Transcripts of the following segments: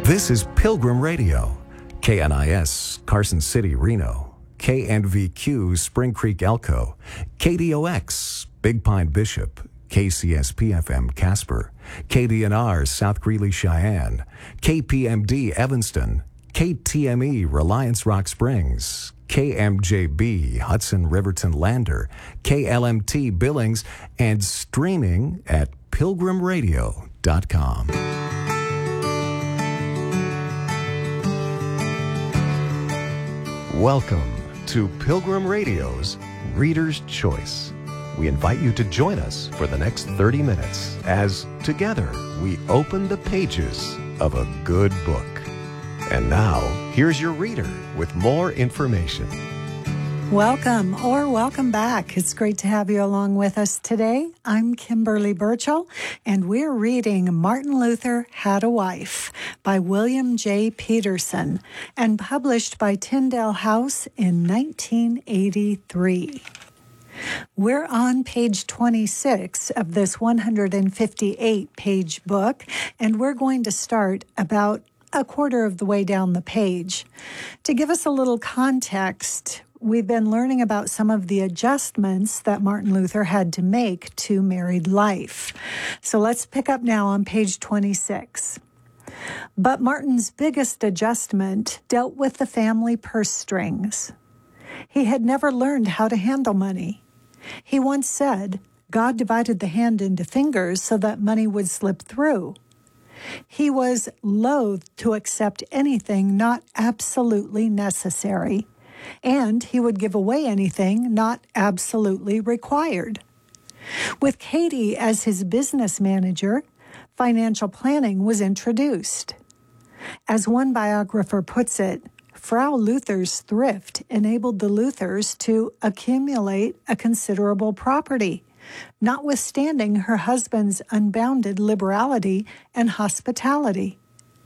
This is Pilgrim Radio, KNIS, Carson City, Reno, KNVQ, Spring Creek, Elko, KDOX, Big Pine, Bishop, KCSP-FM, Casper, KDNR, South Greeley, Cheyenne, KPMD, Evanston, KTME, Reliance Rock Springs, KMJB, Hudson Riverton Lander, KLMT, Billings, and streaming at pilgrimradio.com. Welcome to Pilgrim Radio's Reader's Choice. We invite you to join us for the next 30 minutes as together we open the pages of a good book. And now, here's your reader with more information. Welcome or welcome back. It's great to have you along with us today. I'm Kimberly Burchell, and we're reading Martin Luther Had a Wife by William J. Peterson and published by Tyndale House in 1983. We're on page 26 of this 158-page book, and we're going to start about a quarter of the way down the page. To give us a little context, we've been learning about some of the adjustments that Martin Luther had to make to married life. So let's pick up now on page 26. But Martin's biggest adjustment dealt with the family purse strings. He had never learned how to handle money. He once said, God divided the hand into fingers so that money would slip through. He was loath to accept anything not absolutely necessary, and he would give away anything not absolutely required. With Katie as his business manager, financial planning was introduced. As one biographer puts it, Frau Luther's thrift enabled the Luthers to accumulate a considerable property, notwithstanding her husband's unbounded liberality and hospitality.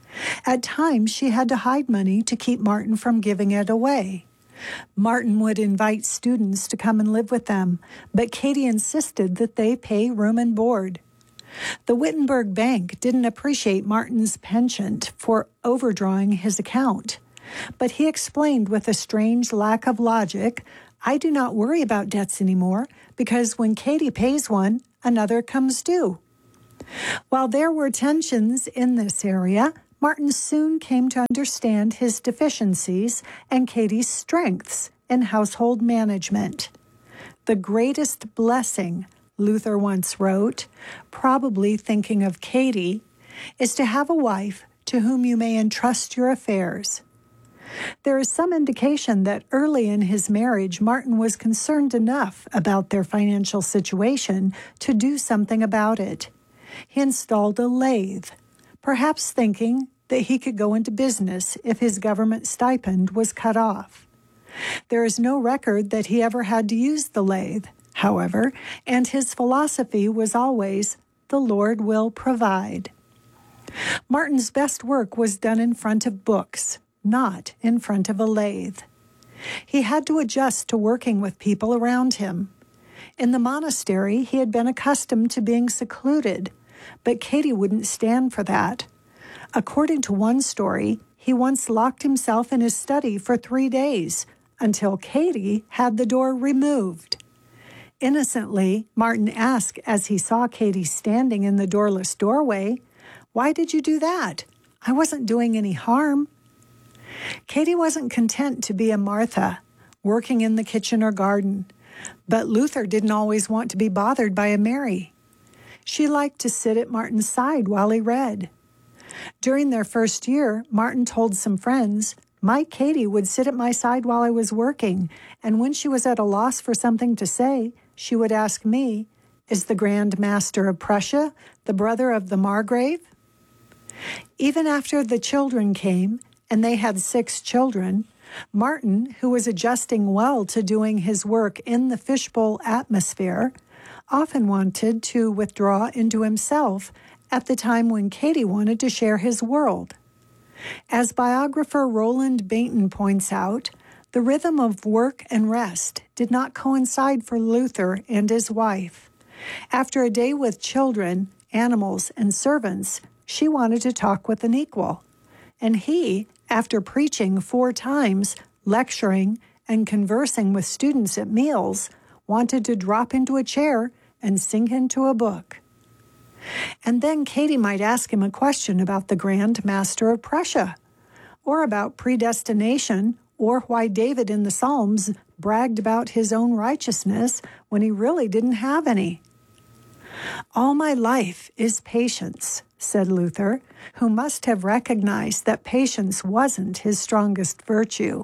At times, she had to hide money to keep Martin from giving it away. Martin would invite students to come and live with them, but Katie insisted that they pay room and board. The Wittenberg Bank didn't appreciate Martin's penchant for overdrawing his account, but he explained with a strange lack of logic, I do not worry about debts anymore because when Katie pays one, another comes due. While there were tensions in this area, Martin soon came to understand his deficiencies and Katie's strengths in household management. The greatest blessing, Luther once wrote, probably thinking of Katie, is to have a wife to whom you may entrust your affairs. There is some indication that early in his marriage, Martin was concerned enough about their financial situation to do something about it. He installed a lathe, perhaps thinking that he could go into business if his government stipend was cut off. There is no record that he ever had to use the lathe, however, and his philosophy was always, the Lord will provide. Martin's best work was done in front of books, not in front of a lathe. He had to adjust to working with people around him. In the monastery, he had been accustomed to being secluded, but Katie wouldn't stand for that. According to one story, he once locked himself in his study for 3 days until Katie had the door removed. Innocently, Martin asked as he saw Katie standing in the doorless doorway, "Why did you do that? I wasn't doing any harm." Katie wasn't content to be a Martha, working in the kitchen or garden, but Luther didn't always want to be bothered by a Mary. She liked to sit at Martin's side while he read. During their first year, Martin told some friends, "My Katie would sit at my side while I was working, and when she was at a loss for something to say, she would ask me, 'Is the Grand Master of Prussia the brother of the Margrave?'" Even after the children came, and they had 6 children, Martin, who was adjusting well to doing his work in the fishbowl atmosphere, often wanted to withdraw into himself at the time when Katie wanted to share his world. As biographer Roland Bainton points out, the rhythm of work and rest did not coincide for Luther and his wife. After a day with children, animals, and servants, she wanted to talk with an equal. and he, after preaching 4 times, lecturing, and conversing with students at meals, wanted to drop into a chair and sink into a book. And then Katie might ask him a question about the Grand Master of Prussia, or about predestination, or why David in the Psalms bragged about his own righteousness when he really didn't have any. "All my life is patience," said Luther, who must have recognized that patience wasn't his strongest virtue.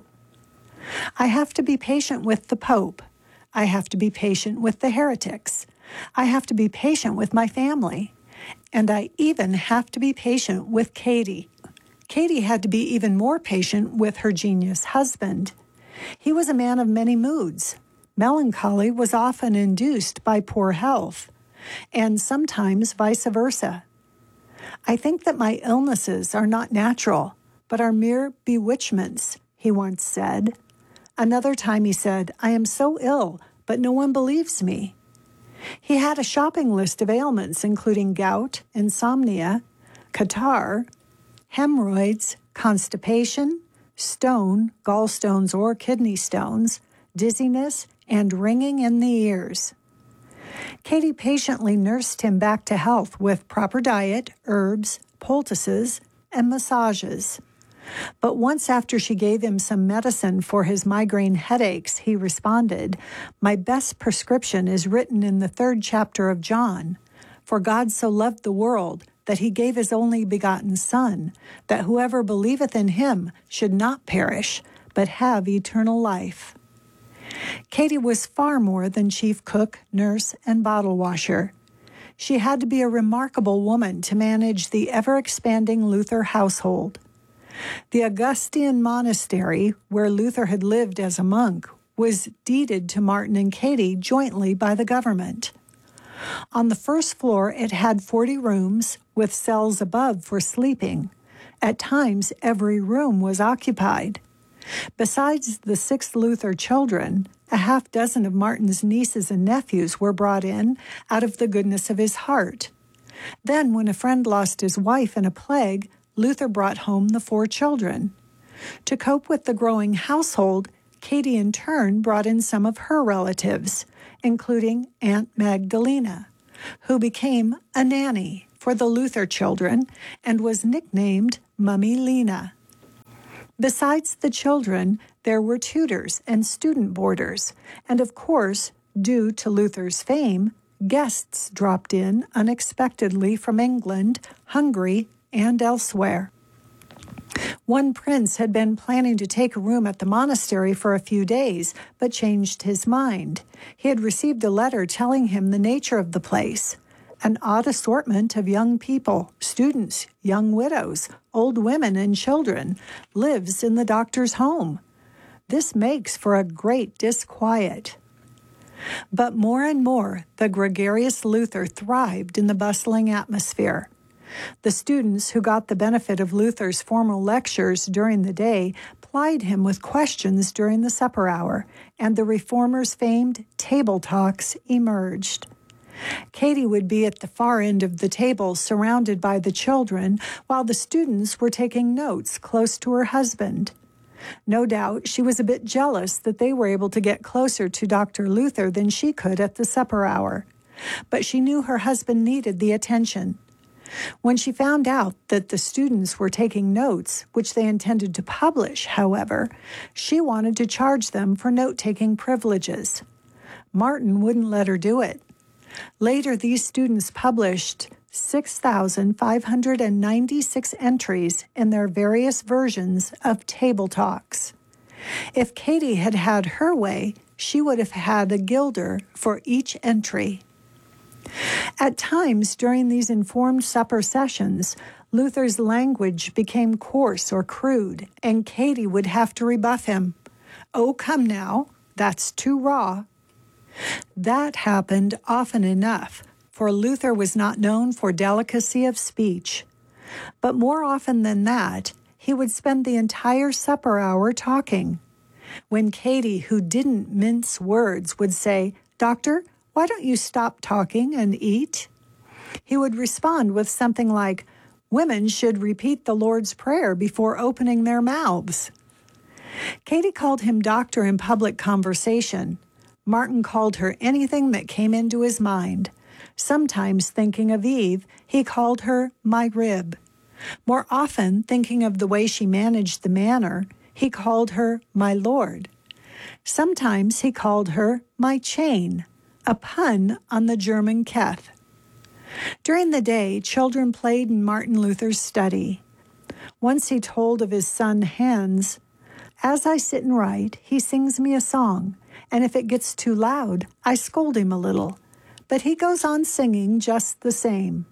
"I have to be patient with the Pope. I have to be patient with the heretics. I have to be patient with my family. And I even have to be patient with Katie." Katie had to be even more patient with her genius husband. He was a man of many moods. Melancholy was often induced by poor health, and sometimes vice versa. "I think that my illnesses are not natural, but are mere bewitchments," he once said. Another time he said, "I am so ill, but no one believes me." He had a shopping list of ailments, including gout, insomnia, catarrh, hemorrhoids, constipation, stone, gallstones or kidney stones, dizziness, and ringing in the ears. Katie patiently nursed him back to health with proper diet, herbs, poultices, and massages. But once after she gave him some medicine for his migraine headaches, he responded, "My best prescription is written in the 3rd chapter of John. For God so loved the world that he gave his only begotten Son, that whoever believeth in him should not perish, but have eternal life." Katie was far more than chief cook, nurse, and bottle washer. She had to be a remarkable woman to manage the ever-expanding Luther household. The Augustine monastery, where Luther had lived as a monk, was deeded to Martin and Katie jointly by the government. On the first floor, it had 40 rooms, with cells above for sleeping. At times, every room was occupied. Besides the 6 Luther children, a half dozen of Martin's nieces and nephews were brought in out of the goodness of his heart. Then, when a friend lost his wife in a plague, Luther brought home the 4 children. To cope with the growing household, Katie in turn brought in some of her relatives, including Aunt Magdalena, who became a nanny for the Luther children and was nicknamed Mummy Lena. Besides the children, there were tutors and student boarders, and of course, due to Luther's fame, guests dropped in unexpectedly from England, Hungary, and elsewhere. One prince had been planning to take a room at the monastery for a few days, but changed his mind. He had received a letter telling him the nature of the place. An odd assortment of young people, students, young widows, old women, and children lives in the doctor's home. This makes for a great disquiet. But more and more, the gregarious Luther thrived in the bustling atmosphere. The students who got the benefit of Luther's formal lectures during the day plied him with questions during the supper hour, and the reformer's famed table talks emerged. Katie would be at the far end of the table, surrounded by the children, while the students were taking notes close to her husband. No doubt she was a bit jealous that they were able to get closer to Dr. Luther than she could at the supper hour, but she knew her husband needed the attention. When she found out that the students were taking notes, which they intended to publish, however, she wanted to charge them for note-taking privileges. Martin wouldn't let her do it. Later, these students published 6,596 entries in their various versions of Table Talks. If Katie had had her way, she would have had a guilder for each entry. At times during these informed supper sessions, Luther's language became coarse or crude, and Katie would have to rebuff him. "Oh, come now, that's too raw." That happened often enough, for Luther was not known for delicacy of speech. But more often than that, he would spend the entire supper hour talking. When Katie, who didn't mince words, would say, "Doctor, why don't you stop talking and eat?" he would respond with something like, Women should repeat the Lord's Prayer before opening their mouths. Katie called him doctor in public conversation. Martin called her anything that came into his mind. Sometimes, thinking of Eve, he called her my rib. More often, thinking of the way she managed the manor, he called her my lord. Sometimes he called her my chain, a pun on the German Keth. During the day, children played in Martin Luther's study. Once he told of his son Hans, "As I sit and write, he sings me a song, and if it gets too loud, I scold him a little. But he goes on singing just the same."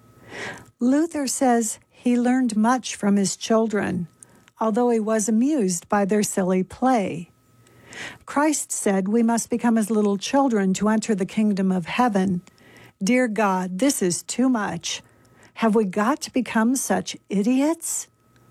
Luther says he learned much from his children, although he was amused by their silly play. Christ said we must become as little children to enter the kingdom of heaven. Dear God, this is too much. Have we got to become such idiots?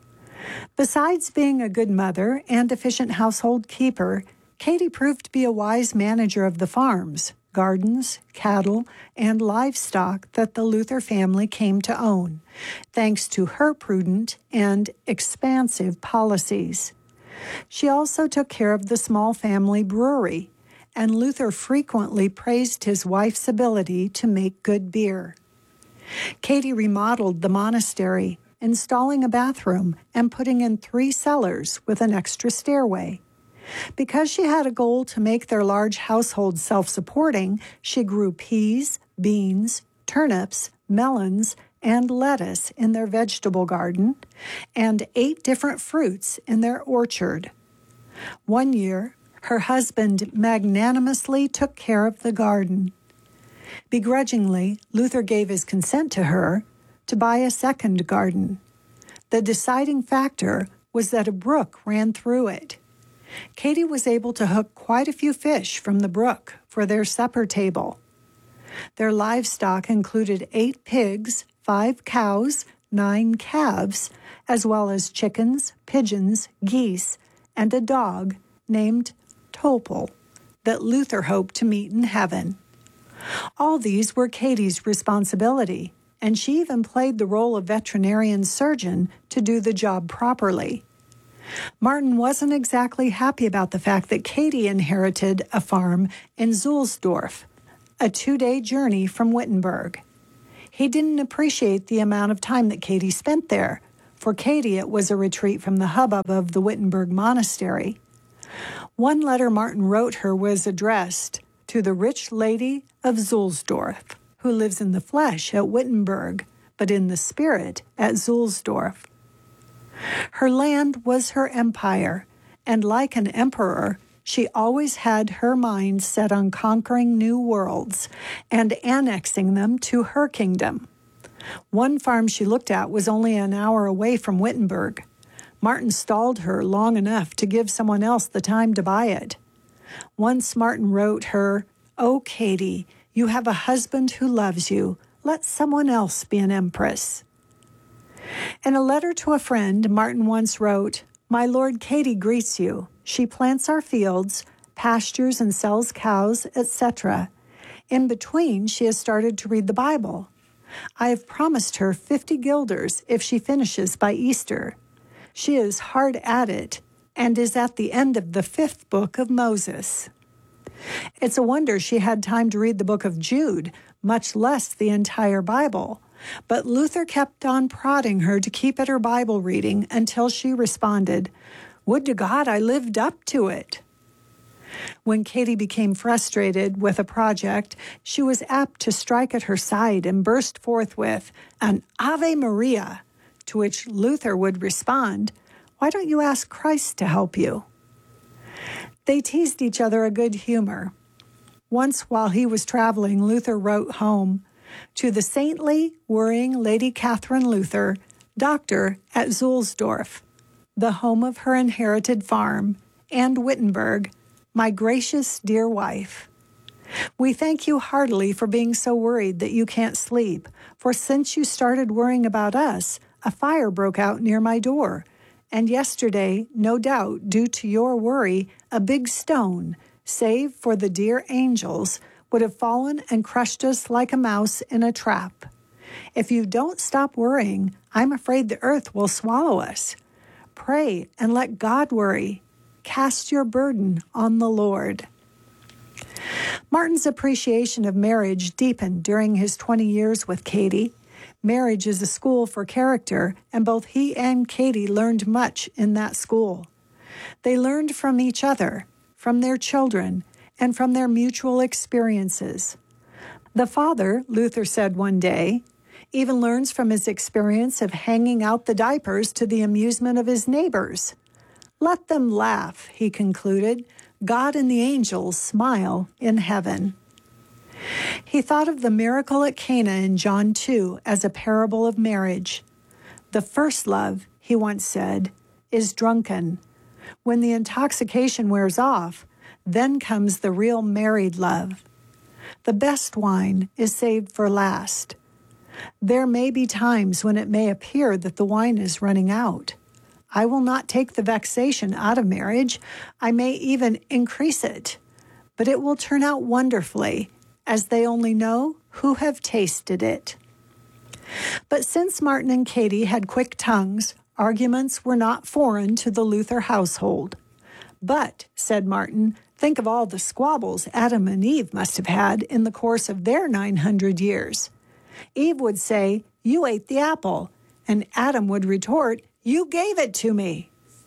Besides being a good mother and efficient household keeper, Katie proved to be a wise manager of the farms, gardens, cattle, and livestock that the Luther family came to own, thanks to her prudent and expansive policies. She also took care of the small family brewery, and Luther frequently praised his wife's ability to make good beer. Katie remodeled the monastery, installing a bathroom and putting in 3 cellars with an extra stairway. Because she had a goal to make their large household self-supporting, she grew peas, beans, turnips, melons, and lettuce in their vegetable garden, and 8 different fruits in their orchard. One year, her husband magnanimously took care of the garden. Begrudgingly, Luther gave his consent to her to buy a second garden. The deciding factor was that a brook ran through it. Katie was able to hook quite a few fish from the brook for their supper table. Their livestock included 8 pigs, 5 cows, 9 calves, as well as chickens, pigeons, geese, and a dog named Topol that Luther hoped to meet in heaven. All these were Katie's responsibility, and she even played the role of veterinarian surgeon to do the job properly. Martin wasn't exactly happy about the fact that Katie inherited a farm in Zulsdorf, a 2-day journey from Wittenberg. He didn't appreciate the amount of time that Katie spent there. For Katie, it was a retreat from the hubbub of the Wittenberg monastery. One letter Martin wrote her was addressed to the rich lady of Zulsdorf, who lives in the flesh at Wittenberg, but in the spirit at Zulsdorf. Her land was her empire, and like an emperor, she always had her mind set on conquering new worlds and annexing them to her kingdom. One farm she looked at was only an hour away from Wittenberg. Martin stalled her long enough to give someone else the time to buy it. Once Martin wrote her, "Oh, Katie, you have a husband who loves you. Let someone else be an empress." In a letter to a friend, Martin once wrote, "My Lord Katie greets you. She plants our fields, pastures and sells cows, etc. In between, she has started to read the Bible. I have promised her 50 guilders if she finishes by Easter. She is hard at it and is at the end of the 5th book of Moses." It's a wonder she had time to read the book of Jude, much less the entire Bible. But Luther kept on prodding her to keep at her Bible reading until she responded, "Would to God I lived up to it." When Katie became frustrated with a project, she was apt to strike at her side and burst forth with an Ave Maria, to which Luther would respond, "Why don't you ask Christ to help you?" They teased each other a good humor. Once while he was traveling, Luther wrote home, "To the saintly, worrying Lady Catherine Luther, doctor at Zulsdorf, the home of her inherited farm, and Wittenberg, my gracious dear wife. We thank you heartily for being so worried that you can't sleep, for since you started worrying about us, a fire broke out near my door, and yesterday, no doubt due to your worry, a big stone, save for the dear angels, would have fallen and crushed us like a mouse in a trap. If you don't stop worrying, I'm afraid the earth will swallow us. Pray and let God worry. Cast your burden on the Lord. Martin's appreciation of marriage deepened during his 20 years with Katie. Marriage is a school for character, and both he and Katie learned much in that school. They learned from each other, from their children, and from their mutual experiences. The father, Luther said one day, even learns from his experience of hanging out the diapers to the amusement of his neighbors. Let them laugh, he concluded. God and the angels smile in heaven. He thought of the miracle at Cana in John 2 as a parable of marriage. The first love, he once said, is drunken. When the intoxication wears off, then comes the real married love. The best wine is saved for last. There may be times when it may appear that the wine is running out. I will not take the vexation out of marriage. I may even increase it. But it will turn out wonderfully, as they only know who have tasted it. But since Martin and Katie had quick tongues, arguments were not foreign to the Luther household. But, said Martin, think of all the squabbles Adam and Eve must have had in the course of their 900 years. Eve would say, "You ate the apple," and Adam would retort, "You gave it to me."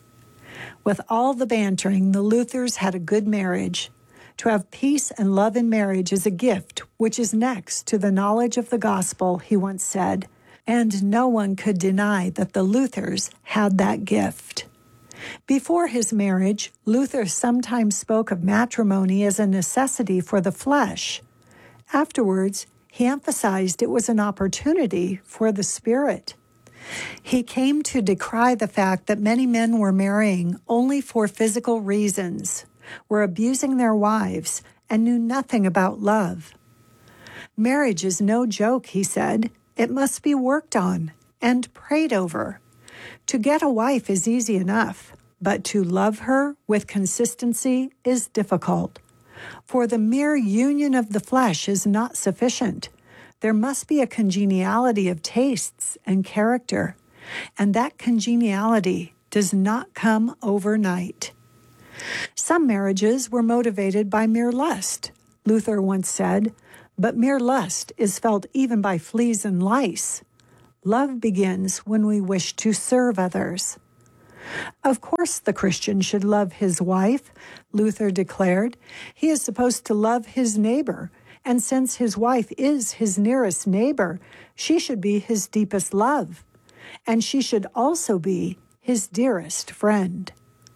With all the bantering, the Luthers had a good marriage. To have peace and love in marriage is a gift which is next to the knowledge of the gospel, he once said, and no one could deny that the Luthers had that gift. Before his marriage, Luther sometimes spoke of matrimony as a necessity for the flesh. Afterwards, he emphasized it was an opportunity for the spirit. He came to decry the fact that many men were marrying only for physical reasons, were abusing their wives, and knew nothing about love. Marriage is no joke, he said. It must be worked on and prayed over. To get a wife is easy enough, but to love her with consistency is difficult. For the mere union of the flesh is not sufficient. There must be a congeniality of tastes and character, and that congeniality does not come overnight. Some marriages were motivated by mere lust, Luther once said, but mere lust is felt even by fleas and lice. Love begins when we wish to serve others. Of course the Christian should love his wife, Luther declared. He is supposed to love his neighbor, and since his wife is his nearest neighbor, she should be his deepest love, and she should also be his dearest friend.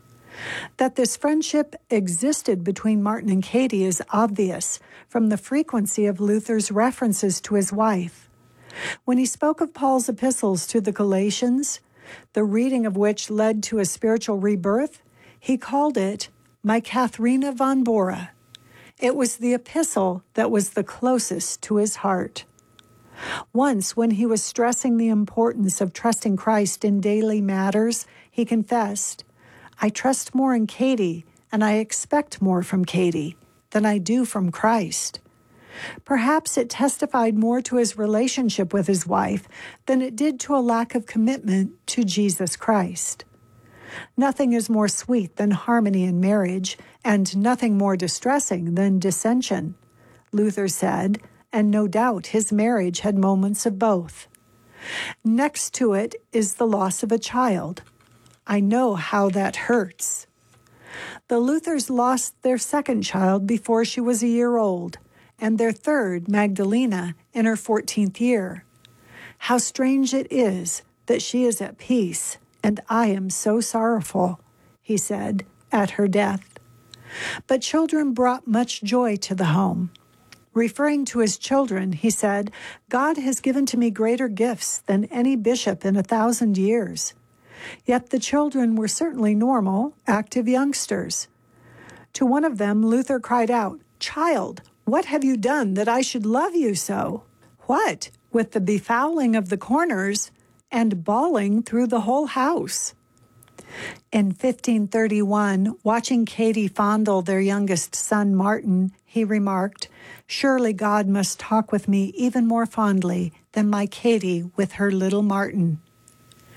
That this friendship existed between Martin and Katie is obvious from the frequency of Luther's references to his wife. When he spoke of Paul's epistles to the Galatians, the reading of which led to a spiritual rebirth, he called it my Katharina von Bora. It was the epistle that was the closest to his heart. Once, when he was stressing the importance of trusting Christ in daily matters, he confessed, I trust more in Katie, and I expect more from Katie than I do from Christ. Perhaps it testified more to his relationship with his wife than it did to a lack of commitment to Jesus Christ. Nothing is more sweet than harmony in marriage, and nothing more distressing than dissension, Luther said, and no doubt his marriage had moments of both. Next to it is the loss of a child. I know how that hurts. The Luthers lost their second child before she was a year old, and their third, Magdalena, in her 14th year. How strange it is that she is at peace, and I am so sorrowful, he said, at her death. But children brought much joy to the home. Referring to his children, he said, God has given to me greater gifts than any bishop in 1,000 years. Yet the children were certainly normal, active youngsters. To one of them, Luther cried out, Child, what have you done that I should love you so? What, with the befouling of the corners and bawling through the whole house? In 1531, watching Katie fondle their youngest son, Martin, he remarked, Surely God must talk with me even more fondly than my Katie with her little Martin.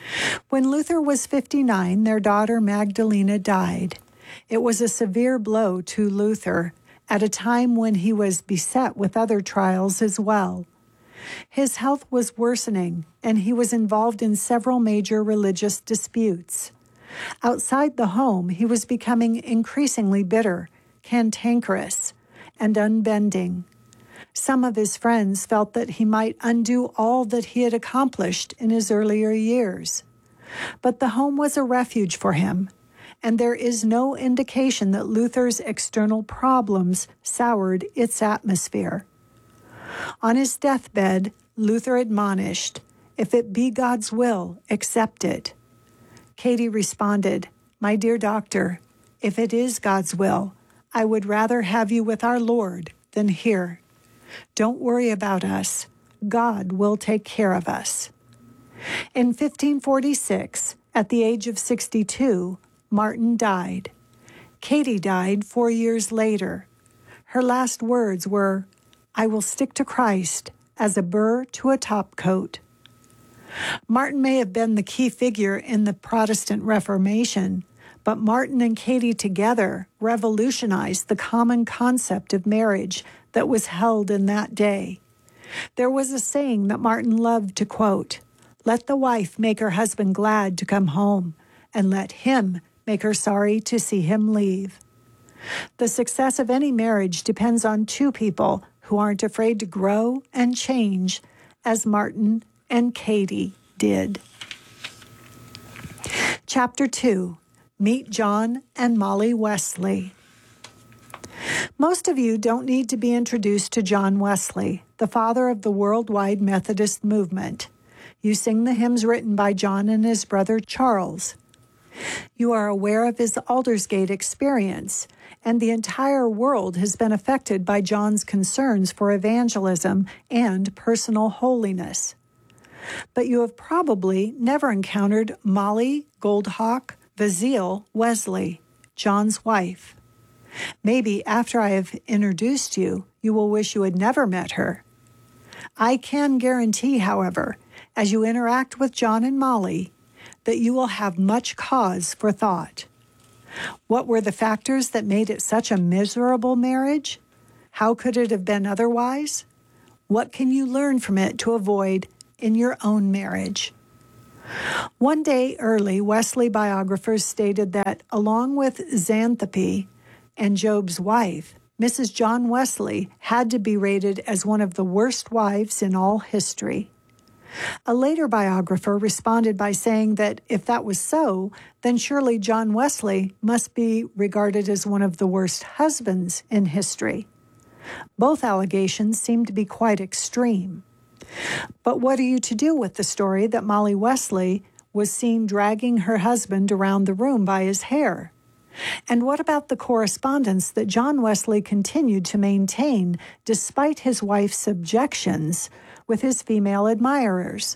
When Luther was 59, their daughter Magdalena died. It was a severe blow to Luther at a time when he was beset with other trials as well. His health was worsening, and he was involved in several major religious disputes. Outside the home, he was becoming increasingly bitter, cantankerous, and unbending. Some of his friends felt that he might undo all that he had accomplished in his earlier years. But the home was a refuge for him, and there is no indication that Luther's external problems soured its atmosphere. On his deathbed, Luther admonished, "If it be God's will, accept it." Katie responded, "My dear doctor, if it is God's will, I would rather have you with our Lord than here. Don't worry about us. God will take care of us." In 1546, at the age of 62, Martin died. Katie died 4 years later. Her last words were, "I will stick to Christ as a burr to a topcoat." Martin may have been the key figure in the Protestant Reformation, but Martin and Katie together revolutionized the common concept of marriage that was held in that day. There was a saying that Martin loved to quote, "Let the wife make her husband glad to come home, and let him make her sorry to see him leave." The success of any marriage depends on two people who aren't afraid to grow and change, as Martin and Katie did. Chapter 2. Meet John and Molly Wesley. Most of you don't need to be introduced to John Wesley, the father of the worldwide Methodist movement. You sing the hymns written by John and his brother Charles. You are aware of his Aldersgate experience, and the entire world has been affected by John's concerns for evangelism and personal holiness. But you have probably never encountered Molly Goldhawk Vasile Wesley, John's wife. Maybe after I have introduced you, you will wish you had never met her. I can guarantee, however, as you interact with John and Molly, that you will have much cause for thought. What were the factors that made it such a miserable marriage? How could it have been otherwise? What can you learn from it to avoid in your own marriage? One day early, Wesley biographers stated that, along with Xantippe and Job's wife, Mrs. John Wesley had to be rated as one of the worst wives in all history. A later biographer responded by saying that if that was so, then surely John Wesley must be regarded as one of the worst husbands in history. Both allegations seem to be quite extreme. But what are you to do with the story that Molly Wesley was seen dragging her husband around the room by his hair? And what about the correspondence that John Wesley continued to maintain despite his wife's objections with his female admirers?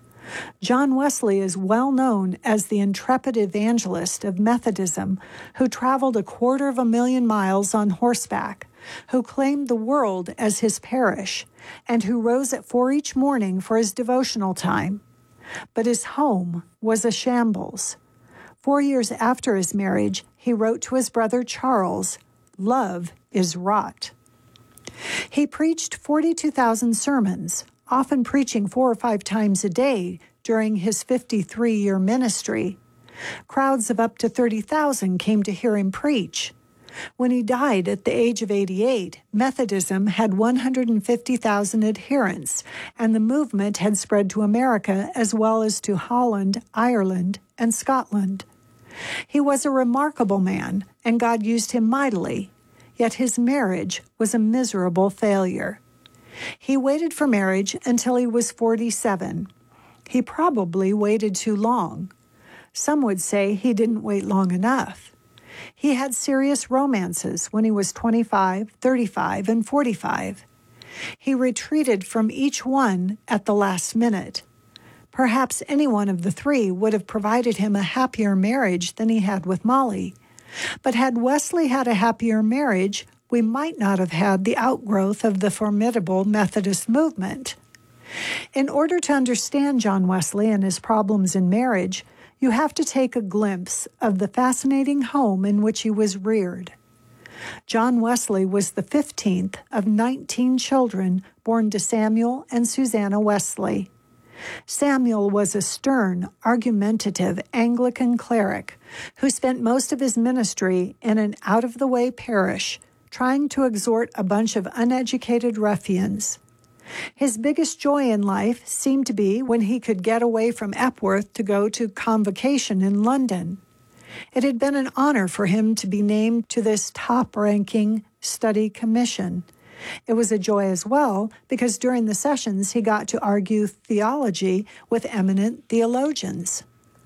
John Wesley is well known as the intrepid evangelist of Methodism who traveled 250,000 miles on horseback, who claimed the world as his parish, and who rose at 4 each morning for his devotional time. But his home was a shambles. 4 years after his marriage, he wrote to his brother Charles, "Love is rot." He preached 42,000 sermons, often preaching 4 or 5 times a day during his 53-year ministry. Crowds of up to 30,000 came to hear him preach. When he died at the age of 88, Methodism had 150,000 adherents, and the movement had spread to America as well as to Holland, Ireland, and Scotland. He was a remarkable man, and God used him mightily, yet his marriage was a miserable failure. He waited for marriage until he was 47. He probably waited too long. Some would say he didn't wait long enough. He had serious romances when he was 25, 35, and 45. He retreated from each one at the last minute. Perhaps any one of the 3 would have provided him a happier marriage than he had with Molly. But had Wesley had a happier marriage, we might not have had the outgrowth of the formidable Methodist movement. In order to understand John Wesley and his problems in marriage, you have to take a glimpse of the fascinating home in which he was reared. John Wesley was the 15th of 19 children born to Samuel and Susanna Wesley. Samuel was a stern, argumentative Anglican cleric who spent most of his ministry in an out-of-the-way parish trying to exhort a bunch of uneducated ruffians. His biggest joy in life seemed to be when he could get away from Epworth to go to convocation in London. It had been an honor for him to be named to this top-ranking study commission. It was a joy as well because during the sessions he got to argue theology with eminent theologians.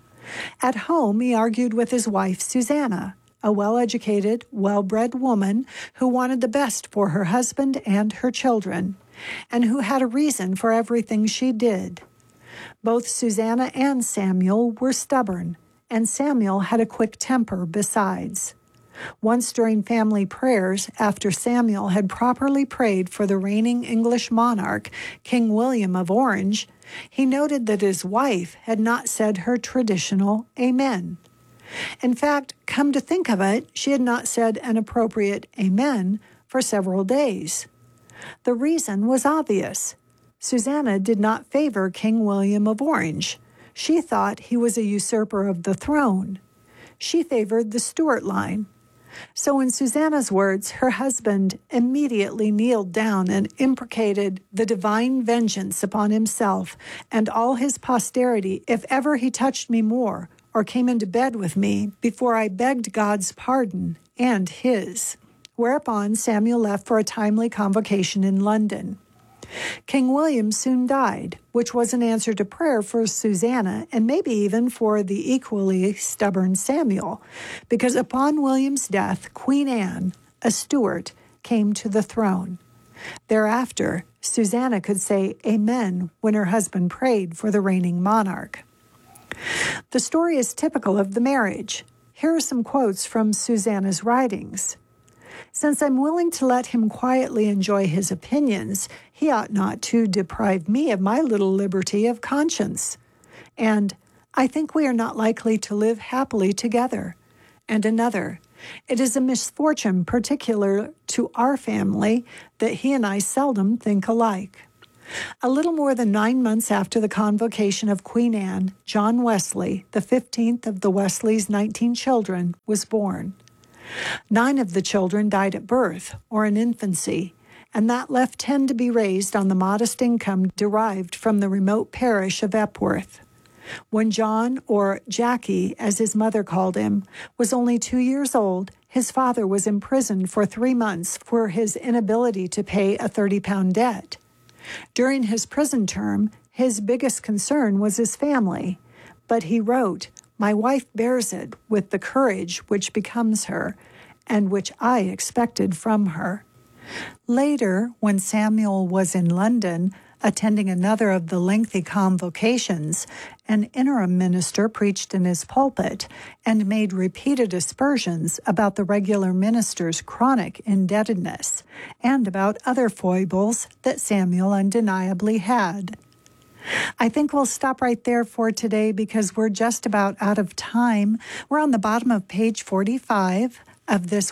At home, he argued with his wife, Susanna, a well-educated, well-bred woman who wanted the best for her husband and her children, and who had a reason for everything she did. Both Susanna and Samuel were stubborn, and Samuel had a quick temper besides. Once during family prayers, after Samuel had properly prayed for the reigning English monarch, King William of Orange, he noted that his wife had not said her traditional Amen. In fact, come to think of it, she had not said an appropriate Amen for several days. The reason was obvious. Susanna did not favor King William of Orange. She thought he was a usurper of the throne. She favored the Stuart line. So in Susanna's words, her husband immediately kneeled down and imprecated the divine vengeance upon himself and all his posterity if ever he touched me more or came into bed with me before I begged God's pardon and his. Whereupon Samuel left for a timely convocation in London. King William soon died, which was an answer to prayer for Susanna and maybe even for the equally stubborn Samuel, because upon William's death, Queen Anne, a Stuart, came to the throne. Thereafter, Susanna could say Amen when her husband prayed for the reigning monarch. The story is typical of the marriage. Here are some quotes from Susanna's writings. Since I'm willing to let him quietly enjoy his opinions, he ought not to deprive me of my little liberty of conscience. And I think we are not likely to live happily together. And another, it is a misfortune particular to our family that he and I seldom think alike. A little more than 9 months after the convocation of Queen Anne, John Wesley, the 15th of the Wesley's 19 children, was born. 9 of the children died at birth or in infancy, and that left 10 to be raised on the modest income derived from the remote parish of Epworth. When John, or Jackie, as his mother called him, was only 2 years old, his father was imprisoned for 3 months for his inability to pay a 30-pound debt. During his prison term, his biggest concern was his family, but he wrote, "My wife bears it with the courage which becomes her, and which I expected from her." Later, when Samuel was in London, attending another of the lengthy convocations, an interim minister preached in his pulpit and made repeated aspersions about the regular minister's chronic indebtedness and about other foibles that Samuel undeniably had. I think we'll stop right there for today because we're just about out of time. We're on the bottom of page 45 of this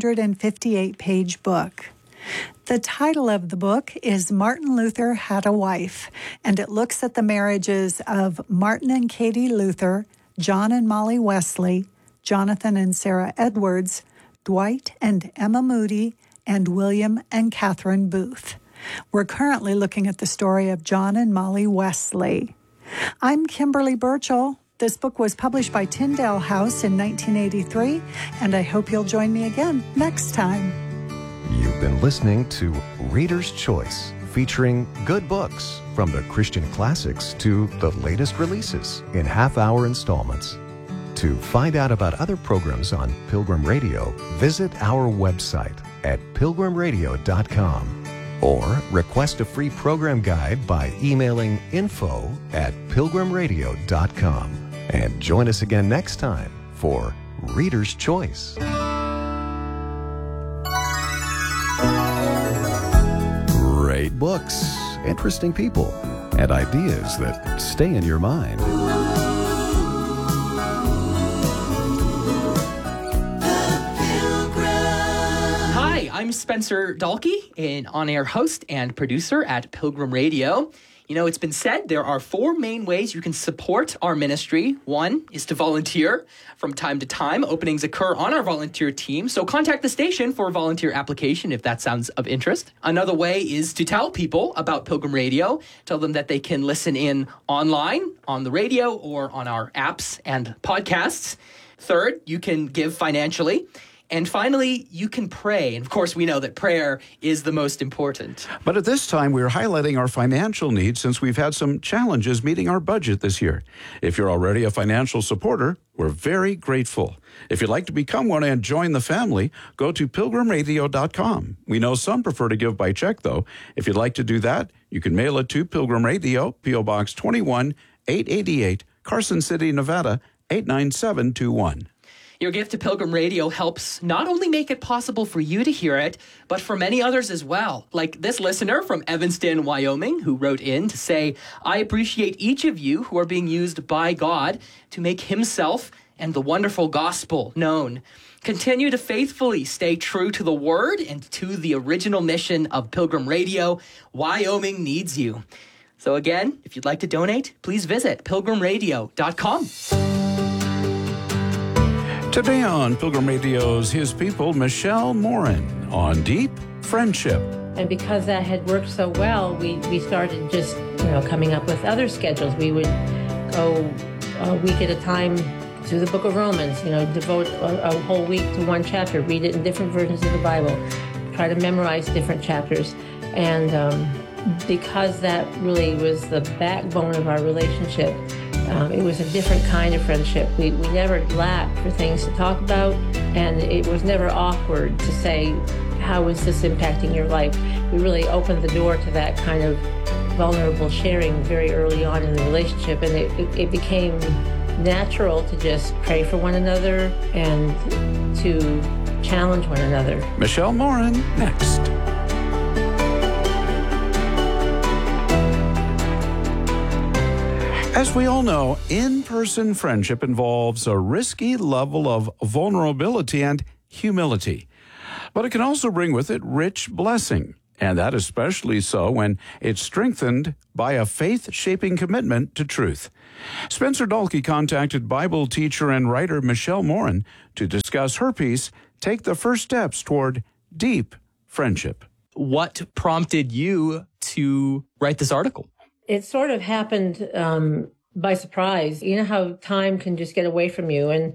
158-page book. The title of the book is Martin Luther Had a Wife, and it looks at the marriages of Martin and Katie Luther, John and Molly Wesley, Jonathan and Sarah Edwards, Dwight and Emma Moody, and William and Catherine Booth. We're currently looking at the story of John and Molly Wesley. I'm Kimberly Burchell. This book was published by Tyndale House in 1983, and I hope you'll join me again next time. You've been listening to Reader's Choice, featuring good books from the Christian classics to the latest releases in half-hour installments. To find out about other programs on Pilgrim Radio, visit our website at pilgrimradio.com or request a free program guide by emailing info@pilgrimradio.com. And join us again next time for Reader's Choice. Great books, interesting people, and ideas that stay in your mind. Hi, I'm Spencer Dalkey, an on-air host and producer at Pilgrim Radio. You know, it's been said there are 4 main ways you can support our ministry. One is to volunteer. From time to time, openings occur on our volunteer team, so contact the station for a volunteer application if that sounds of interest. Another way is to tell people about Pilgrim Radio. Tell them that they can listen in online, on the radio, or on our apps and podcasts. Third, you can give financially. And finally, you can pray. And of course, we know that prayer is the most important. But at this time, we're highlighting our financial needs since we've had some challenges meeting our budget this year. If you're already a financial supporter, we're very grateful. If you'd like to become one and join the family, go to pilgrimradio.com. We know some prefer to give by check, though. If you'd like to do that, you can mail it to Pilgrim Radio, P.O. Box 21, 888, Carson City, Nevada, 89721. Your gift to Pilgrim Radio helps not only make it possible for you to hear it, but for many others as well. Like this listener from Evanston, Wyoming, who wrote in to say, I appreciate each of you who are being used by God to make himself and the wonderful gospel known. Continue to faithfully stay true to the word and to the original mission of Pilgrim Radio. Wyoming needs you. So again, if you'd like to donate, please visit pilgrimradio.com. Today on Pilgrim Radio's His People, Michelle Morin on deep friendship. And because that had worked so well, we started just, coming up with other schedules. We would go a week at a time to the book of Romans, devote a whole week to one chapter, read it in different versions of the Bible, try to memorize different chapters. And because that really was the backbone of our relationship, it was a different kind of friendship. We never lacked for things to talk about, and it was never awkward to say, how is this impacting your life? We really opened the door to that kind of vulnerable sharing very early on in the relationship, and it became natural to just pray for one another and to challenge one another. Michelle Morin, next. As we all know, in-person friendship involves a risky level of vulnerability and humility. But it can also bring with it rich blessing, and that especially so when it's strengthened by a faith-shaping commitment to truth. Spencer Dalkey contacted Bible teacher and writer Michelle Morin to discuss her piece, Take the First Steps Toward Deep Friendship. What prompted you to write this article? It sort of happened by surprise. You know how time can just get away from you. And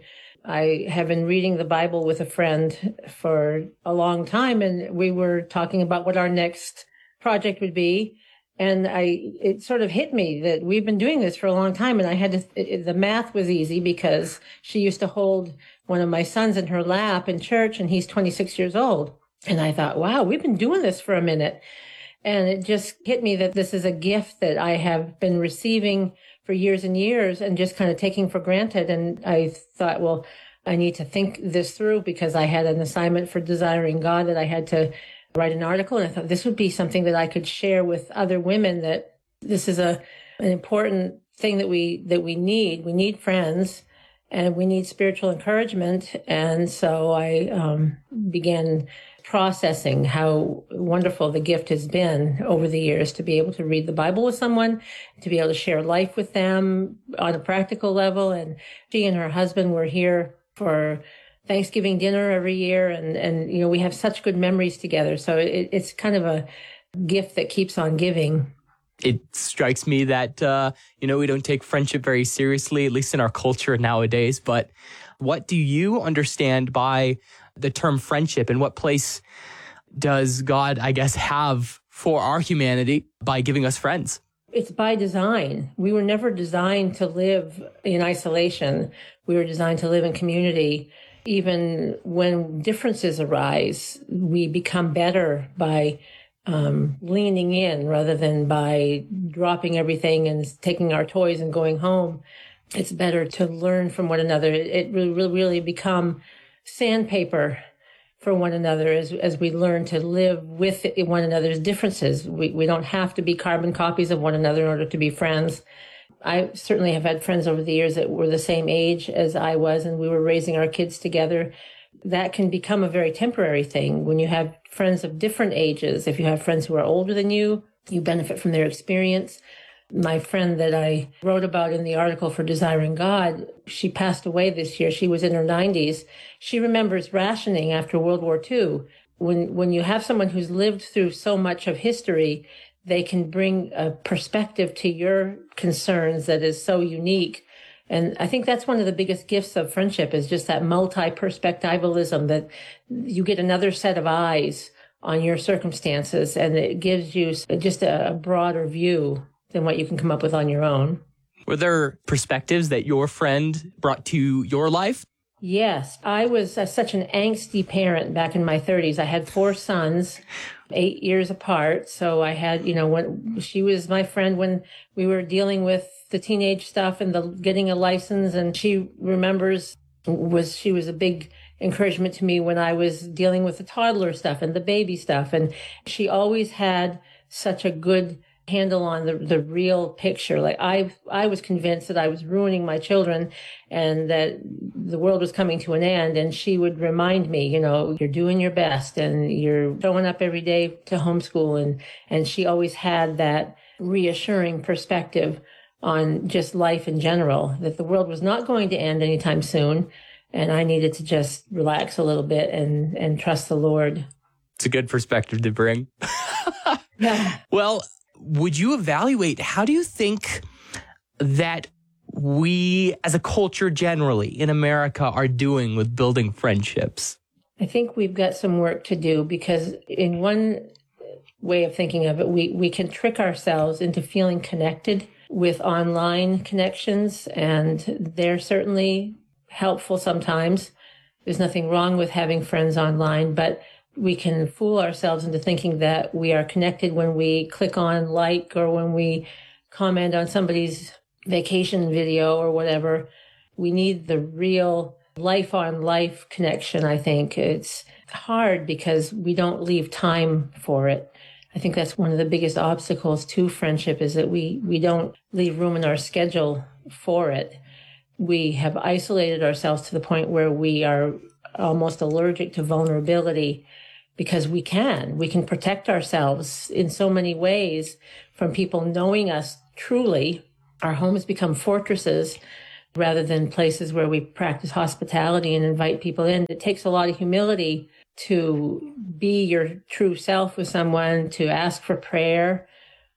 I have been reading the Bible with a friend for a long time, and we were talking about what our next project would be. And it sort of hit me that we've been doing this for a long time. And I had to, the math was easy because she used to hold one of my sons in her lap in church, and he's 26 years old. And I thought, wow, we've been doing this for a minute. And it just hit me that this is a gift that I have been receiving for years and years and just kind of taking for granted. And I thought, well, I need to think this through because I had an assignment for Desiring God that I had to write an article. And I thought this would be something that I could share with other women, that this is an important thing that we need. We need friends and we need spiritual encouragement. And so I began processing how wonderful the gift has been over the years to be able to read the Bible with someone, to be able to share life with them on a practical level. And she and her husband were here for Thanksgiving dinner every year. And we have such good memories together. So it's kind of a gift that keeps on giving. It strikes me that, we don't take friendship very seriously, at least in our culture nowadays. But what do you understand by the term friendship, and what place does God, I guess, have for our humanity by giving us friends? It's by design. We were never designed to live in isolation. We were designed to live in community. Even when differences arise, we become better by leaning in rather than by dropping everything and taking our toys and going home. It's better to learn from one another. It will really become sandpaper for one another as we learn to live with one another's differences. We don't have to be carbon copies of one another in order to be friends. I certainly have had friends over the years that were the same age as I was, and we were raising our kids together. That can become a very temporary thing when you have friends of different ages. If you have friends who are older than you, you benefit from their experience. My friend that I wrote about in the article for Desiring God, she passed away this year. She was in her 90s. She remembers rationing after World War II. When you have someone who's lived through so much of history, they can bring a perspective to your concerns that is so unique. And I think that's one of the biggest gifts of friendship, is just that multi-perspectivalism, that you get another set of eyes on your circumstances, and it gives you just a broader view than what you can come up with on your own. Were there perspectives that your friend brought to your life? Yes. I was such an angsty parent back in my 30s. I had 4 sons, 8 years apart. So I had, when she was my friend when we were dealing with the teenage stuff and getting a license. And she remembers she was a big encouragement to me when I was dealing with the toddler stuff and the baby stuff. And she always had such a good handle on the real picture. Like I was convinced that I was ruining my children and that the world was coming to an end. And she would remind me, you're doing your best and you're showing up every day to homeschool. And she always had that reassuring perspective on just life in general, that the world was not going to end anytime soon. And I needed to just relax a little bit and trust the Lord. It's a good perspective to bring. Yeah. Well, would you evaluate, how do you think that we as a culture generally in America are doing with building friendships? I think we've got some work to do, because in one way of thinking of it, we can trick ourselves into feeling connected with online connections, and they're certainly helpful sometimes. There's nothing wrong with having friends online, but we can fool ourselves into thinking that we are connected when we click on like, or when we comment on somebody's vacation video or whatever. We need the real life on life connection, I think. It's hard because we don't leave time for it. I think that's one of the biggest obstacles to friendship, is that we don't leave room in our schedule for it. We have isolated ourselves to the point where we are almost allergic to vulnerability, because we can protect ourselves in so many ways from people knowing us truly. Our homes become fortresses rather than places where we practice hospitality and invite people in. It takes a lot of humility to be your true self with someone, to ask for prayer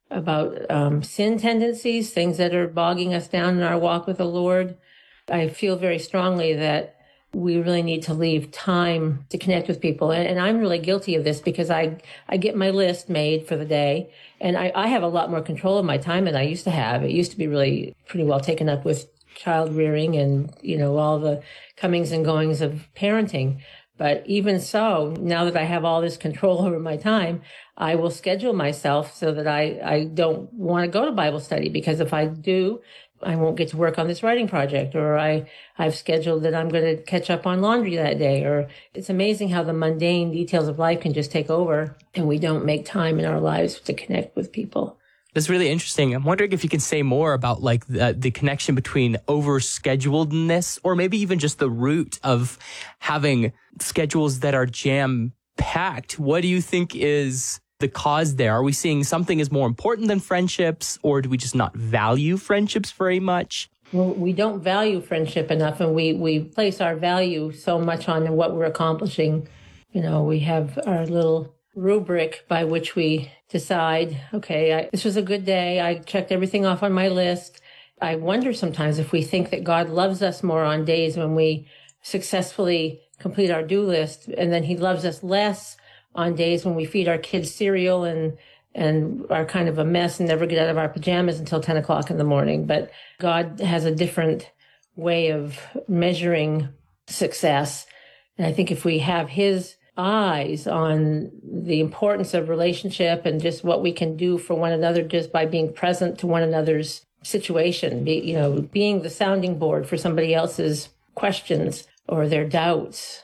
about sin tendencies, things that are bogging us down in our walk with the Lord. I feel very strongly that we really need to leave time to connect with people. And I'm really guilty of this, because I get my list made for the day, and I have a lot more control of my time than I used to have. It used to be really pretty well taken up with child rearing and, all the comings and goings of parenting. But even so, now that I have all this control over my time, I will schedule myself so that I don't want to go to Bible study, because if I do, I won't get to work on this writing project, or I've scheduled that I'm going to catch up on laundry that day. Or it's amazing how the mundane details of life can just take over, and we don't make time in our lives to connect with people. That's really interesting. I'm wondering if you can say more about the connection between overscheduledness, or maybe even just the root of having schedules that are jam-packed. What do you think is the cause there? Are we seeing something is more important than friendships, or do we just not value friendships very much? Well, we don't value friendship enough, and we place our value so much on what we're accomplishing. We have our little rubric by which we decide, okay, this was a good day. I checked everything off on my list. I wonder sometimes if we think that God loves us more on days when we successfully complete our do list, and then he loves us less on days when we feed our kids cereal and are kind of a mess and never get out of our pajamas until 10 o'clock in the morning. But God has a different way of measuring success. And I think if we have his eyes on the importance of relationship and just what we can do for one another just by being present to one another's situation, being the sounding board for somebody else's questions or their doubts.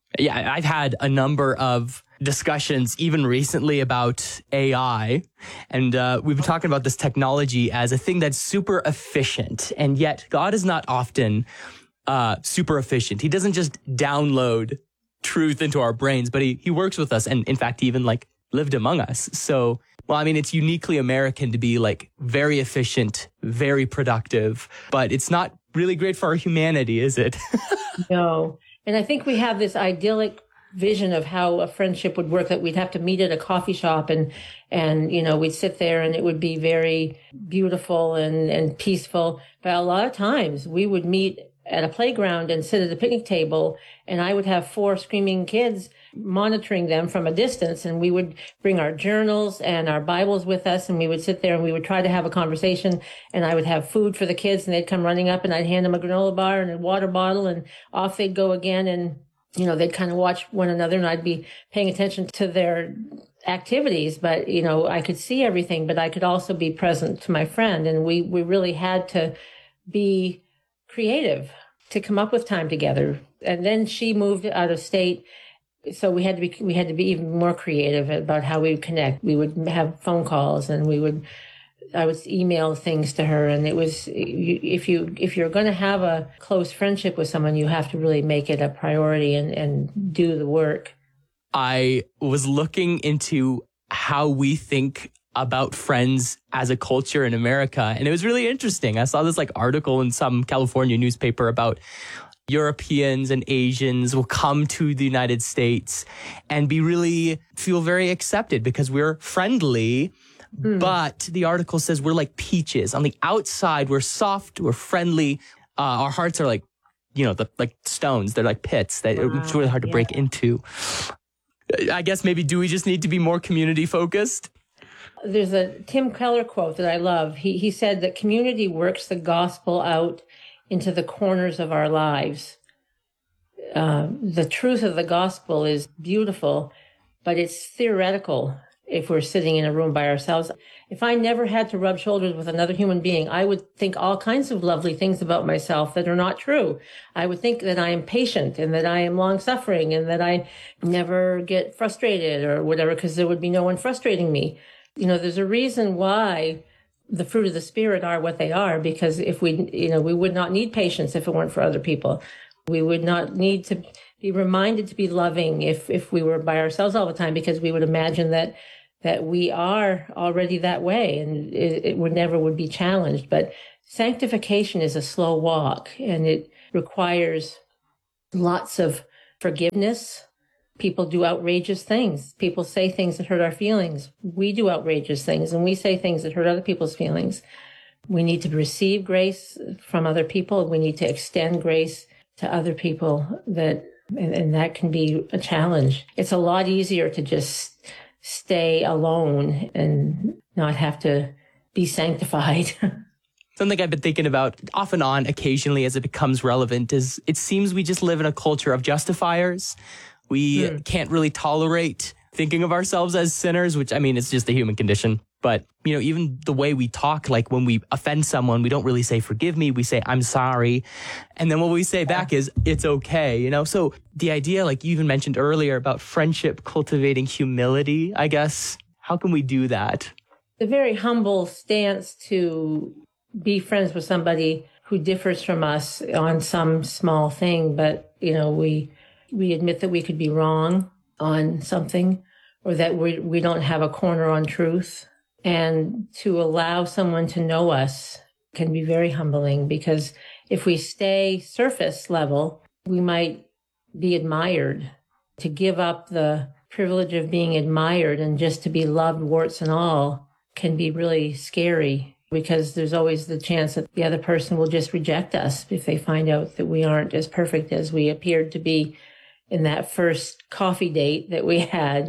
Yeah, I've had a number of discussions even recently about AI. And we've been talking about this technology as a thing that's super efficient. And yet God is not often super efficient. He doesn't just download truth into our brains, but he works with us. And in fact, he even like lived among us. So, well, I mean, it's uniquely American to be like very efficient, very productive, but it's not really great for our humanity, is it? No. And I think we have this idyllic vision of how a friendship would work, that we'd have to meet at a coffee shop and we'd sit there and it would be very beautiful and peaceful. But a lot of times we would meet at a playground and sit at a picnic table, and I would have 4 screaming kids monitoring them from a distance, and we would bring our journals and our Bibles with us, and we would sit there and we would try to have a conversation, and I would have food for the kids, and they'd come running up and I'd hand them a granola bar and a water bottle, and off they'd go again, and they'd kind of watch one another, and I'd be paying attention to their activities, but I could see everything, but I could also be present to my friend, and we really had to be creative to come up with time together. And then she moved out of state, so we had to be even more creative about how we would connect. We would have phone calls, and I would email things to her, and it was, if you're going to have a close friendship with someone, you have to really make it a priority and do the work. I was looking into how we think about friends as a culture in America, and it was really interesting. I saw this like article in some California newspaper about Europeans and Asians will come to the United States and feel very accepted because we're friendly. But the article says we're like peaches. On the outside, we're soft, we're friendly. Our hearts are like, like stones. They're like pits that it's really hard to break into. I guess maybe do we just need to be more community focused? There's a Tim Keller quote that I love. He said that community works the gospel out into the corners of our lives. The truth of the gospel is beautiful, but it's theoretical if we're sitting in a room by ourselves. If I never had to rub shoulders with another human being, I would think all kinds of lovely things about myself that are not true. I would think that I am patient and that I am long-suffering and that I never get frustrated or whatever, because there would be no one frustrating me. There's a reason why the fruit of the Spirit are what they are, because if we would not need patience if it weren't for other people. We would not need to be reminded to be loving if we were by ourselves all the time, because we would imagine that we are already that way, and it would be challenged. But sanctification is a slow walk, and it requires lots of forgiveness. People do outrageous things. People say things that hurt our feelings. We do outrageous things, and we say things that hurt other people's feelings. We need to receive grace from other people. We need to extend grace to other people, and that can be a challenge. It's a lot easier to just stay alone and not have to be sanctified. Something I've been thinking about off and on occasionally as it becomes relevant is it seems we just live in a culture of justifiers. We can't really tolerate thinking of ourselves as sinners, which, I mean, it's just the human condition. But, even the way we talk, like when we offend someone, we don't really say, forgive me. We say, I'm sorry. And then what we say back is, it's okay, So the idea, like you even mentioned earlier about friendship cultivating humility, I guess, how can we do that? The very humble stance to be friends with somebody who differs from us on some small thing, but, we admit that we could be wrong on something, or that we don't have a corner on truth. And to allow someone to know us can be very humbling, because if we stay surface level, we might be admired. To give up the privilege of being admired and just to be loved, warts and all, can be really scary, because there's always the chance that the other person will just reject us if they find out that we aren't as perfect as we appeared to be in that first coffee date that we had,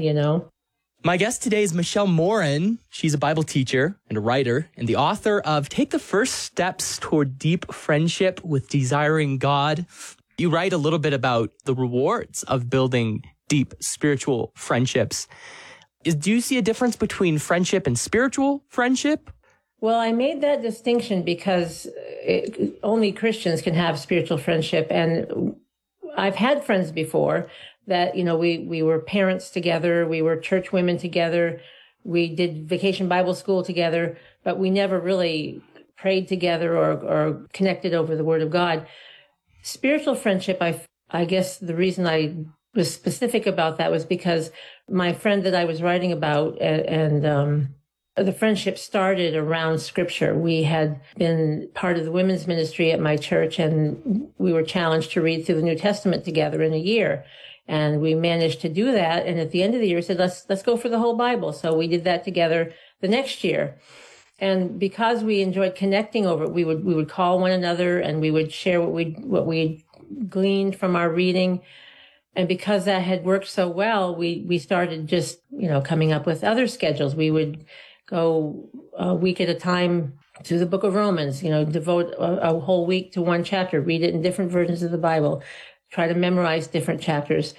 My guest today is Michelle Morin. She's a Bible teacher and a writer and the author of Take the First Steps Toward Deep Friendship with Desiring God. You write a little bit about the rewards of building deep spiritual friendships. Do you see a difference between friendship and spiritual friendship? Well, I made that distinction because only Christians can have spiritual friendship, and I've had friends before that, we were parents together, we were church women together, we did vacation Bible school together, but we never really prayed together or connected over the Word of God. Spiritual friendship, I guess the reason I was specific about that was because my friend that I was writing about and the friendship started around Scripture. We had been part of the women's ministry at my church, and we were challenged to read through the New Testament together in a year. And we managed to do that. And at the end of the year, we said, let's go for the whole Bible. So we did that together the next year. And because we enjoyed connecting over it, we would call one another and we would share what we gleaned from our reading. And because that had worked so well, we started just, coming up with other schedules. We would go a week at a time to the book of Romans, devote a whole week to one chapter, read it in different versions of the Bible, try to memorize different chapters.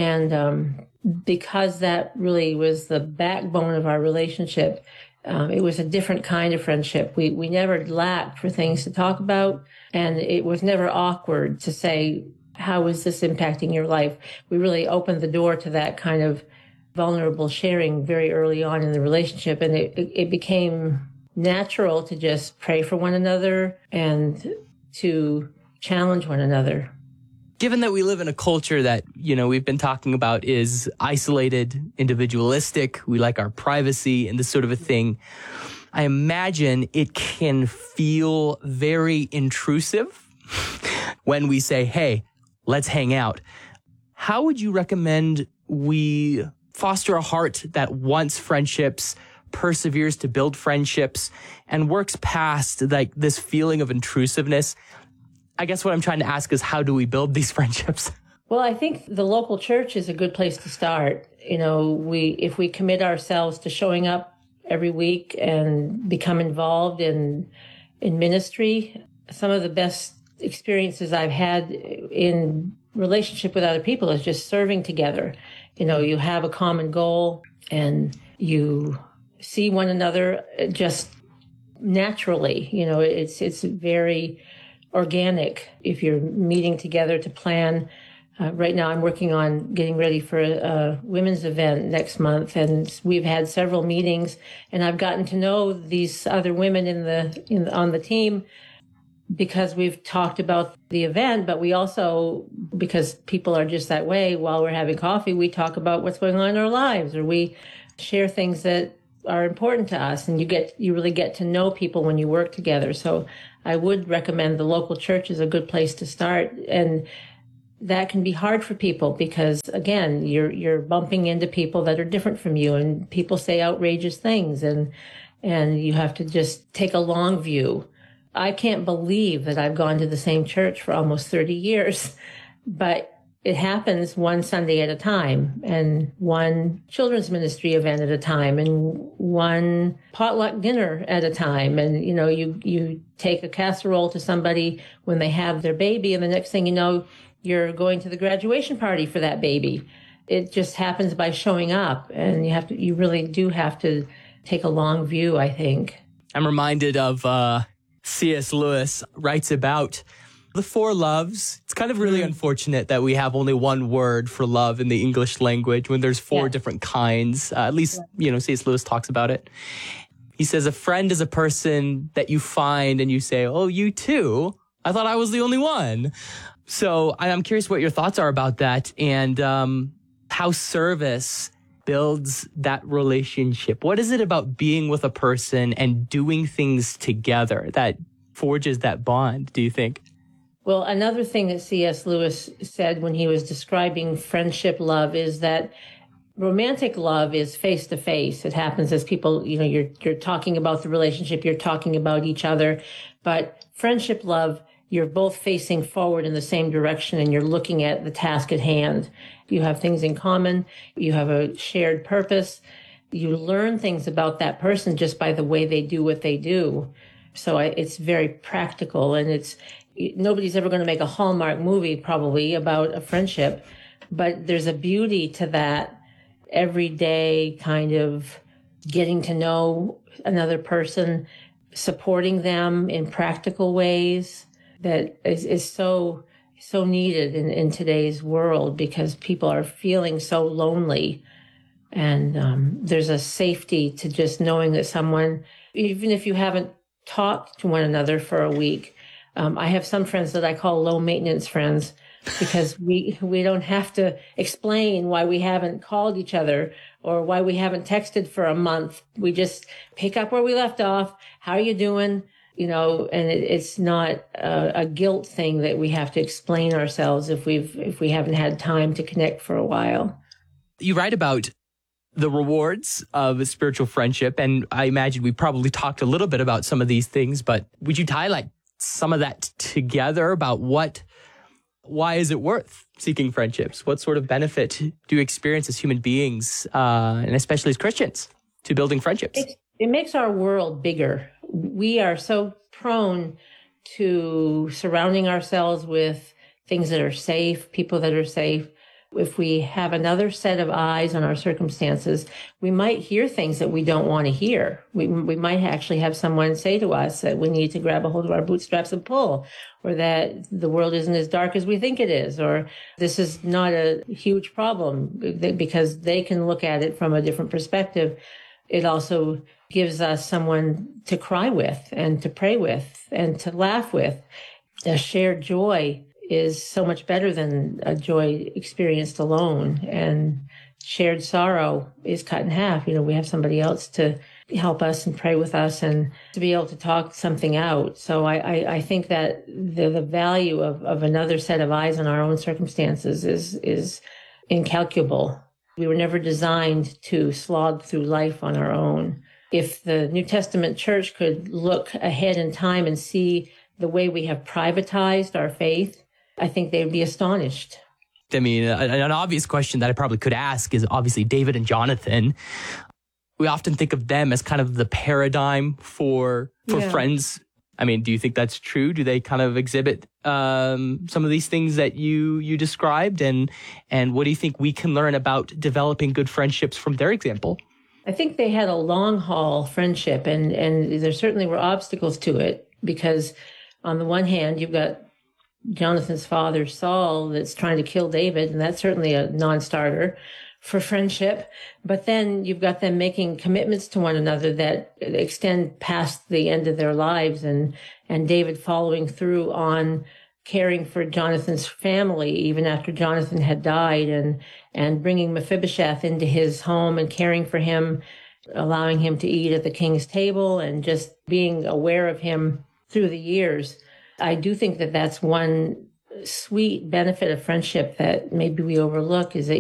And because that really was the backbone of our relationship, it was a different kind of friendship. We never lacked for things to talk about, and it was never awkward to say, how is this impacting your life? We really opened the door to that kind of vulnerable sharing very early on in the relationship, and it became natural to just pray for one another and to challenge one another. Given that we live in a culture that, we've been talking about is isolated, individualistic, we like our privacy and this sort of a thing, I imagine it can feel very intrusive when we say, hey, let's hang out. How would you recommend we foster a heart that wants friendships, perseveres to build friendships, and works past this feeling of intrusiveness? I guess what I'm trying to ask is, how do we build these friendships? Well, I think the local church is a good place to start. If we commit ourselves to showing up every week and become involved in ministry, some of the best experiences I've had in relationship with other people is just serving together. You have a common goal and you see one another just naturally. It's very organic if you're meeting together to plan. Right now I'm working on getting ready for a women's event next month, and we've had several meetings, and I've gotten to know these other women on the team because we've talked about the event, but we also, because people are just that way, while we're having coffee, we talk about what's going on in our lives, or we share things that are important to us, and you really get to know people when you work together. So I would recommend the local church is a good place to start. And that can be hard for people because, again, you're bumping into people that are different from you, and people say outrageous things, and you have to just take a long view. I can't believe that I've gone to the same church for almost 30 years, but it happens one Sunday at a time, and one children's ministry event at a time, and one potluck dinner at a time. And, you take a casserole to somebody when they have their baby, and the next thing you know, you're going to the graduation party for that baby. It just happens by showing up, and you really do have to take a long view, I think. I'm reminded of C.S. Lewis writes about the four loves. It's kind of really unfortunate that we have only one word for love in the English language when there's four different kinds. At least, C.S. Lewis talks about it. He says a friend is a person that you find and you say, oh, you too? I thought I was the only one. So I'm curious what your thoughts are about that, and how service builds that relationship. What is it about being with a person and doing things together that forges that bond, do you think? Well, another thing that C.S. Lewis said when he was describing friendship love is that romantic love is face to face. It happens as people, you're talking about the relationship, you're talking about each other. But friendship love, you're both facing forward in the same direction and you're looking at the task at hand. You have things in common. You have a shared purpose. You learn things about that person just by the way they do what they do. So it's very practical, and nobody's ever going to make a Hallmark movie probably about a friendship, but there's a beauty to that everyday kind of getting to know another person, supporting them in practical ways that is so so needed in today's world because people are feeling so lonely. And there's a safety to just knowing that someone, even if you haven't talked to one another for a week, I have some friends that I call low maintenance friends because we don't have to explain why we haven't called each other or why we haven't texted for a month. We just pick up where we left off. How are you doing? And it's not a guilt thing that we have to explain ourselves if we haven't had time to connect for a while. You write about the rewards of a spiritual friendship, and I imagine we probably talked a little bit about some of these things, but would you highlight some of that together about why is it worth seeking friendships? What sort of benefit do you experience as human beings, and especially as Christians, to building friendships? It makes our world bigger. We are so prone to surrounding ourselves with things that are safe, people that are safe. If we have another set of eyes on our circumstances, we might hear things that we don't want to hear. We might actually have someone say to us that we need to grab a hold of our bootstraps and pull, or that the world isn't as dark as we think it is, or this is not a huge problem, because they can look at it from a different perspective. It also gives us someone to cry with and to pray with and to laugh with. A shared joy is so much better than a joy experienced alone. And shared sorrow is cut in half. We have somebody else to help us and pray with us and to be able to talk something out. So I think that the value of another set of eyes on our own circumstances is incalculable. We were never designed to slog through life on our own. If the New Testament church could look ahead in time and see the way we have privatized our faith, I think they would be astonished. I mean, an obvious question that I probably could ask is obviously David and Jonathan. We often think of them as kind of the paradigm for friends. I mean, do you think that's true? Do they kind of exhibit some of these things that you described? And what do you think we can learn about developing good friendships from their example? I think they had a long haul friendship, and there certainly were obstacles to it, because on the one hand, you've got Jonathan's father, Saul, that's trying to kill David, and that's certainly a non-starter for friendship. But then you've got them making commitments to one another that extend past the end of their lives, and David following through on caring for Jonathan's family even after Jonathan had died, and bringing Mephibosheth into his home and caring for him, allowing him to eat at the king's table, and just being aware of him through the years. I do think that that's one sweet benefit of friendship that maybe we overlook, is that